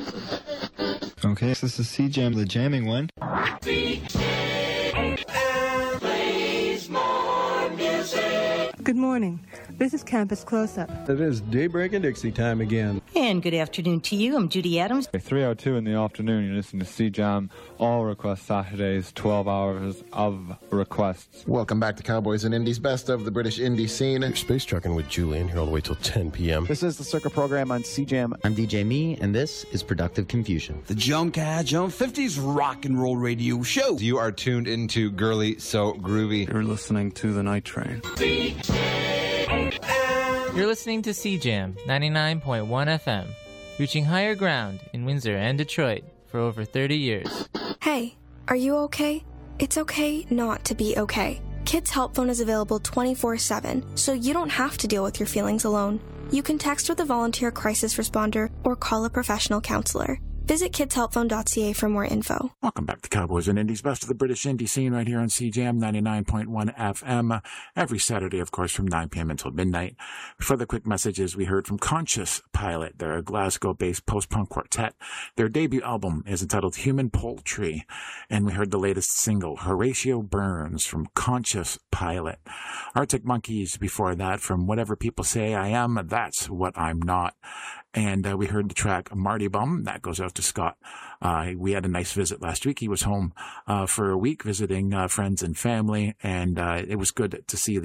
Okay, so this is C-Jam, the jamming one. Good morning. This is Campus Close-Up. It is Daybreak and Dixie time again. And good afternoon to you. I'm Judy Adams. 3:02 in the afternoon, you're listening to C-Jam, all request Saturdays, 12 hours of requests. Welcome back to Cowboys and Indies, best of the British indie scene. You're space trucking with Julian here all the way till 10 p.m. This is the Circa program on C-Jam. I'm DJ Me, and this is Productive Confusion. The Jump 50s rock and roll radio show. You are tuned into Girly So Groovy. You're listening to The Night Train. You're listening to C-Jam 99.1 FM, reaching higher ground in Windsor and Detroit for over 30 years. Hey, are you okay? It's okay not to be okay. Kids Help Phone is available 24/7, so you don't have to deal with your feelings alone. You can text with a volunteer crisis responder or call a professional counselor. Visit kidshelpphone.ca for more info. Welcome back to Cowboys and Indies, best of the British indie scene right here on CJAM 99.1 FM. Every Saturday, of course, from 9 p.m. until midnight. Before the quick messages, we heard from Conscious Pilot. They're a Glasgow-based post-punk quartet. Their debut album is entitled Human Poultry. And we heard the latest single, Horatio Burns, from Conscious Pilot. Arctic Monkeys before that, from Whatever People Say I Am, That's What I'm Not. And we heard the track Marty Bum. That goes out to Scott. We had a nice visit last week. He was home for a week visiting friends and family, and it was good to see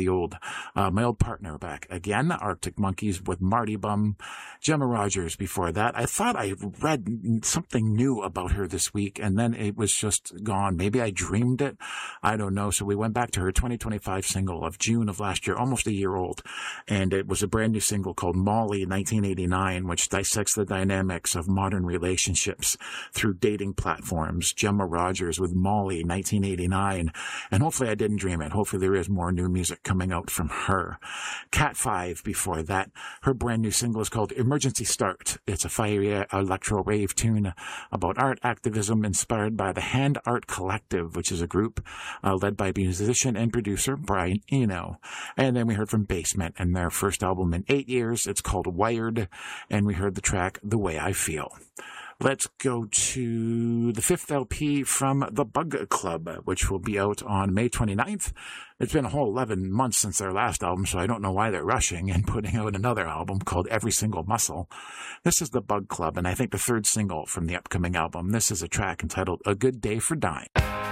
my old partner back again. Arctic Monkeys with Marty Bum. Gemma Rogers before that. I thought I read something new about her this week, and then it was just gone. Maybe I dreamed it. I don't know. So we went back to her 2025 single of June of last year, almost a year old, and it was a brand new single called Molly 1989, which dissects the dynamics of modern relationships through dating platforms. Gemma Rogers with Molly 1989, and hopefully I didn't dream it. Hopefully there is more new music coming out from her. Cat 5 before that. Her brand new single is called Emergency Start. It's a fiery electro rave tune about art activism inspired by the Hand Art Collective, which is a group led by musician and producer Brian Eno. And then we heard from Basement and their first album in 8 years. It's called Wired, and we heard the track The Way I Feel. Let's go to the fifth LP from the Bug Club, which will be out on May 29th. It's been a whole 11 months since their last album, so I don't know why they're rushing and putting out another album called Every Single Muscle. This is the Bug Club, and I think the third single from the upcoming album. This is a track entitled A Good Day for Dying.